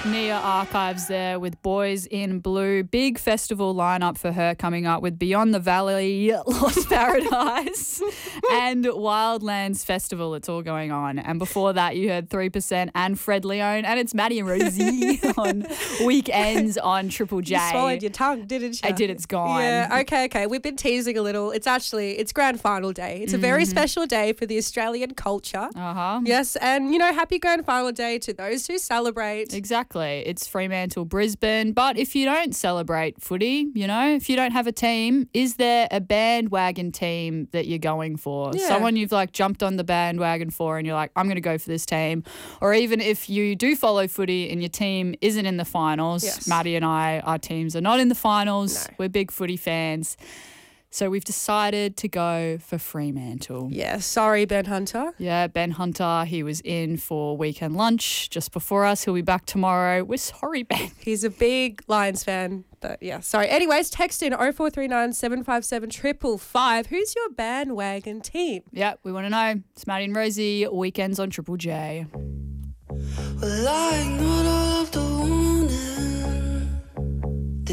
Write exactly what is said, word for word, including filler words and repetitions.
Nia Archives there with Boys in Blue. Big festival lineup for her coming up with Beyond the Valley, Lost Paradise and Wildlands Festival. It's all going on. And before that, you heard three percent and Fred Leone. And it's Maddie and Rosie on weekends on Triple J. You swallowed your tongue, didn't you? I did. It's gone. Yeah, okay, okay. We've been teasing a little. It's actually, it's grand final day. It's a very Mm-hmm. special day for the Australian culture. Uh-huh. Yes, and, you know, happy grand final day to those who celebrate. Exactly. It's Fremantle, Brisbane. But if you don't celebrate footy, you know, if you don't have a team, is there a bandwagon team that you're going for? Yeah. Someone you've like jumped on the bandwagon for and you're like, I'm going to go for this team. Or even if you do follow footy and your team isn't in the finals, Yes. Maddie and I, our teams are not in the finals. No. We're big footy fans. So we've decided to go for Fremantle. Yeah, sorry, Ben Hunter. Yeah, Ben Hunter, he was in for weekend lunch just before us. He'll be back tomorrow. We're sorry, Ben. He's a big Lions fan, but yeah, sorry. Anyways, text in oh four three nine, seven five seven, five five five. Who's your bandwagon team? Yeah, we want to know. It's Maddie and Rosie, weekends on Triple J. Well, I know